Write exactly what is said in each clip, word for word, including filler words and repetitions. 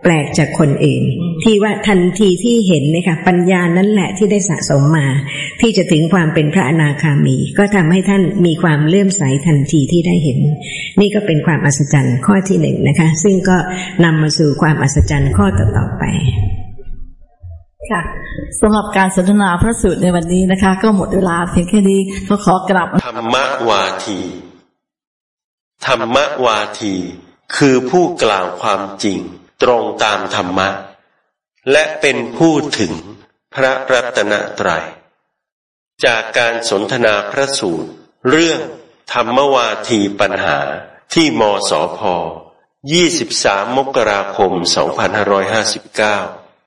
แปลกจากคนอื่นที่ว่าทันทีที่เห็นเนี่ยค่ะปัญญานั้นแหละที่ได้สะสมมาที่จะถึงความเป็นพระอนาคามีก็ทำให้ท่านมีความเลื่อมใสทันทีที่ได้เห็นนี่ก็เป็นความอัศจรรย์ข้อที่หนึ่งนะคะซึ่งก็นำมาสู่ความอัศจรรย์ข้อต่อๆไปค่ะสำหรับการสนทนาพระสูตรในวันนี้นะคะก็หมดเวลาเพียงแค่นี้ก็ขอกลับธรรมวาทีธรรมวาทีคือผู้กล่าวความจริงตรงตามธรรมะและเป็นผู้ถึงพระรัตนตรัยจากการสนทนาพระสูตรเรื่องธรรมวาทีปัญหาที่มสพยี่สิบสามมกราคมสองพันห้าร้อยห้าสิบเก้า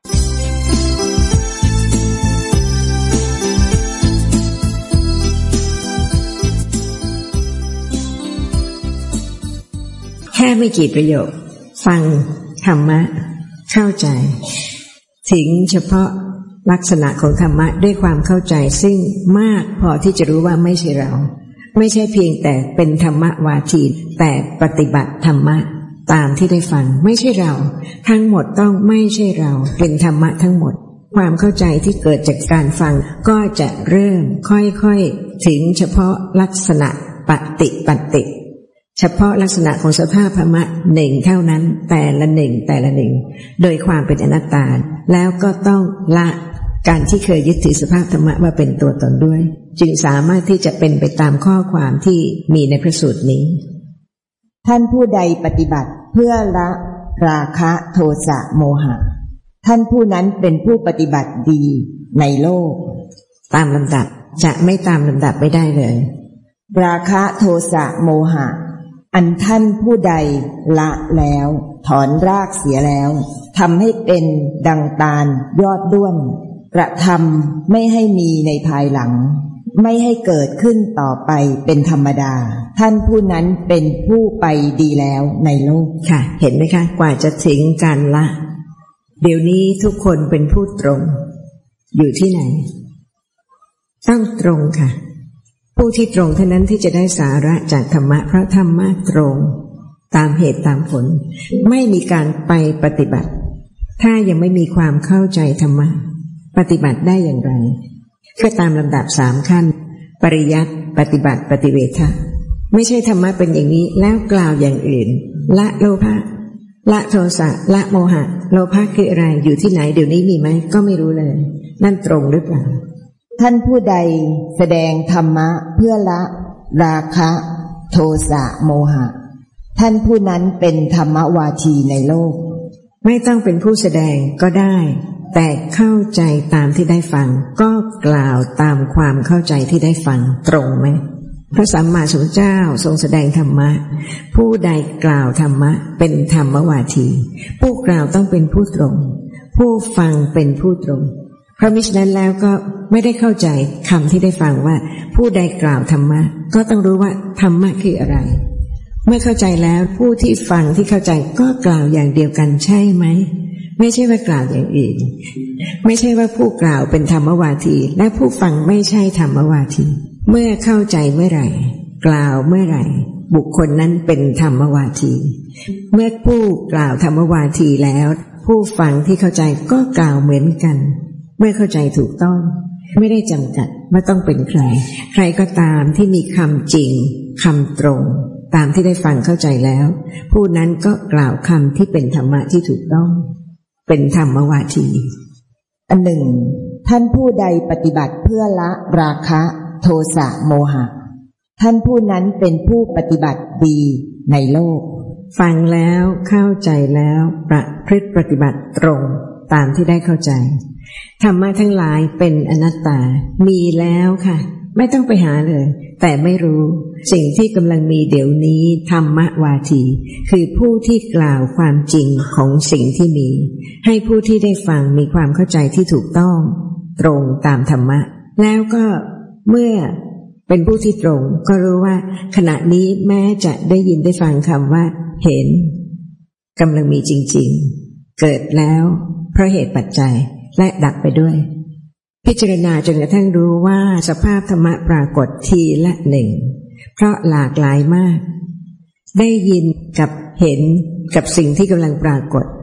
แค่ไม่กี่ประโยคฟังธรรมะเข้าใจถึงเฉพาะลักษณะของธรรมะด้วยความเข้าใจซึ่งมากพอที่จะรู้ว่าไม่ใช่เราไม่ใช่เพียงแต่เป็นธรรมะวาทีแต่ปฏิบัติธรรมะตามที่ได้ฟังไม่ใช่เราทั้งหมดต้องไม่ใช่เราเป็นธรรมะทั้งหมดความเข้าใจที่เกิดจากการฟังก็จะเริ่มค่อยๆถึงเฉพาะลักษณะปฏิปัติเฉพาะลักษณะของสภาพธรรมะหนึ่งเท่านั้นแต่ละหนึ่งแต่ละหนึ่งโดยความเป็นอนัตตาแล้วก็ต้องละการที่เคยยึดถือสภาพธรรมะว่าเป็นตัวตนด้วยจึงสามารถที่จะเป็นไปตามข้อความที่มีในพระสูตรนี้ท่านผู้ใดปฏิบัติเพื่อละราคะโทสะโมหะท่านผู้นั้นเป็นผู้ปฏิบัติดีในโลกตามลำดับจะไม่ตามลำดับไม่ได้เลยราคะโทสะโมหะอันท่านผู้ใดละแล้วถอนรากเสียแล้วทำให้เป็นดังตาลยอดด้วนกระทำไม่ให้มีในภายหลังไม่ให้เกิดขึ้นต่อไปเป็นธรรมดาท่านผู้นั้นเป็นผู้ไปดีแล้วในโลกค่ะเห็นไหมคะกว่าจะถึงการละเดี๋ยวนี้ทุกคนเป็นผู้ตรงอยู่ที่ไหนต้องตรงค่ะผู้ที่ตรงเท่านั้นที่จะได้สาระจากธรรมะเพราะธรรมะตรงตามเหตุตามผลไม่มีการไปปฏิบัติถ้ายังไม่มีความเข้าใจธรรมะปฏิบัติได้อย่างไรก็ตามลำดับสามขั้นปริยัติปฏิบัติปฏิเวทะไม่ใช่ธรรมะเป็นอย่างนี้แล้วกล่าวอย่างอื่นละโลภะละโทสะละโมหะโลภะคืออะไรอยู่ที่ไหนเดี๋ยวนี้มีไหมก็ไม่รู้เลยนั่นตรงหรือเปล่าท่านผู้ใดแสดงธรรมะเพื่อละราคะโทสะโมหะท่านผู้นั้นเป็นธรรมวาทีในโลกไม่ต้องเป็นผู้แสดงก็ได้แต่เข้าใจตามที่ได้ฟังก็กล่าวตามความเข้าใจที่ได้ฟังตรงไหมพระสัมมาสัมพุทธเจ้าทรงแสดงธรรมะผู้ใดกล่าวธรรมะเป็นธรรมวาทีผู้กล่าวต้องเป็นผู้ตรงผู้ฟังเป็นผู้ตรงเพราะมิฉะนั้นแล้วก็ไม่ได้เข้าใจคำที่ได้ฟังว่าผู้ใดกล่าวธรรมะก็ต้องรู้ว่าธรรมะคืออะไรเมื่อเข้าใจแล้วผู้ที่ฟังที่เข้าใจก็กล่าวอย่างเดียวกันใช่ไหมไม่ใช่ว่ากล่าวอย่างอื่นไม่ใช่ว่าผู้กล่าวเป็นธรรมวาทีและผู้ฟังไม่ใช่ธรรมวาทีเมื่อเข้าใจเมื่อไหร่กล่าวเมื่อไหร่บุคคลนั้นเป็นธรรมวาทีเมื่อผู้กล่าวธรรมวาทีแล้วผู้ฟังที่เข้าใจก็กล่าวเหมือนกันเมื่อเข้าใจถูกต้องไม่ได้จำกัดว่าต้องเป็นใครใครก็ตามที่มีคำจริงคำตรงตามที่ได้ฟังเข้าใจแล้วผู้นั้นก็กล่าวคำที่เป็นธรรมะที่ถูกต้องเป็นธรรมวาทีอันหนึ่งท่านผู้ใดปฏิบัติเพื่อละราคะโทสะโมหะท่านผู้นั้นเป็นผู้ปฏิบัติดีในโลกฟังแล้วเข้าใจแล้วประพฤติปฏิบัติตรงตามที่ได้เข้าใจธรรมะทั้งหลายเป็นอนัตตามีแล้วค่ะไม่ต้องไปหาเลยแต่ไม่รู้สิ่งที่กำลังมีเดี๋ยวนี้ธรรมวาทีคือผู้ที่กล่าวความจริงของสิ่งที่มีให้ผู้ที่ได้ฟังมีความเข้าใจที่ถูกต้องตรงตามธรรมะแล้วก็เมื่อเป็นผู้ที่ตรงก็รู้ว่าขณะนี้แม้จะได้ยินได้ฟังคำว่าเห็นกำลังมีจริงๆเกิดแล้วเพราะเหตุปัจจัยและดับไปด้วยพิจารณาจนกระทั่งรู้ว่าสภาพธรรมะปรากฏทีละหนึ่งเพราะหลากหลายมากได้ยินกับเห็นกับสิ่งที่กำลังปรากฏ